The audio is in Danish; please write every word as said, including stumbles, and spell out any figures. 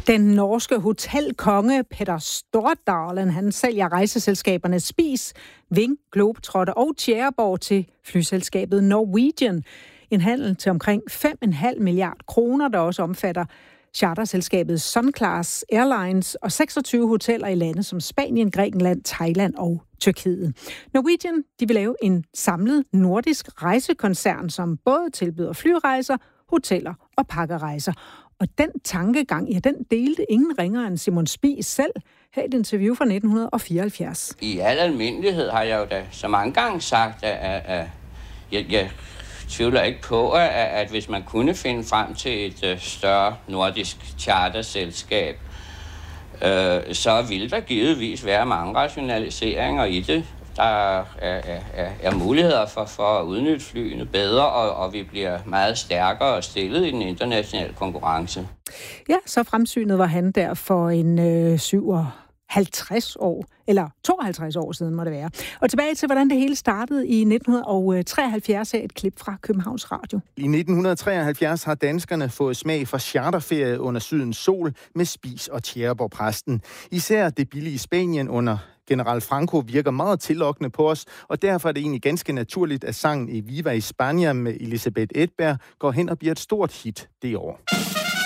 Den norske hotelkonge Petter Stordalen, han sælger rejseselskaberne Spis, Ving, Globetrotter og Tjæreborg til flyselskabet Norwegian. En handel til omkring fem komma fem milliard kroner, der også omfatter charterselskabet Sunclass Airlines og seksogtyve hoteller i lande som Spanien, Grækenland, Thailand og Tyrkiet. Norwegian, de vil lave en samlet nordisk rejsekoncern, som både tilbyder flyrejser, hoteller og pakkerejser. Og den tankegang, ja, den delte ingen ringere end Simon Spies selv her i et interview fra nitten fireoghalvfjerds. I al almindelighed har jeg jo da så mange gange sagt, at, at, at jeg, jeg tvivler ikke på, at, at hvis man kunne finde frem til et uh, større nordisk charterselskab, øh, så ville der givetvis være mange rationaliseringer i det. Der er, er, er, er muligheder for, for at udnytte flyene bedre, og, og vi bliver meget stærkere stillet i den internationale konkurrence. Ja, så fremsynet var han der for en øh, syvoghalvtreds år, eller tooghalvtreds år siden må det være. Og tilbage til, hvordan det hele startede i nitten treoghalvfjerds, er et klip fra Københavns Radio. I nitten treoghalvfjerds har danskerne fået smag for charterferie under sydens sol med Spis og Tjæreborg-præsten. Især det billige Spanien under General Franco virker meget tillokkende på os, og derfor er det egentlig ganske naturligt, at sangen i Viva España med Elisabeth Edberg går hen og bliver et stort hit det år.